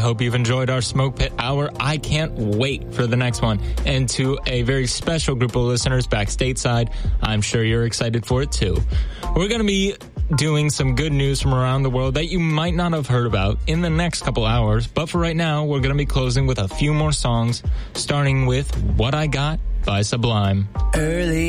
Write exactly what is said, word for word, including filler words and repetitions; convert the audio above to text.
hope you've enjoyed our Smoke Pit Hour. I can't wait for the next one. And to a very special group of listeners back stateside, I'm sure you're excited for it too. We're going to be doing some good news from around the world that you might not have heard about in the next couple hours. But for right now, we're going to be closing with a few more songs, starting with What I Got by Sublime. Early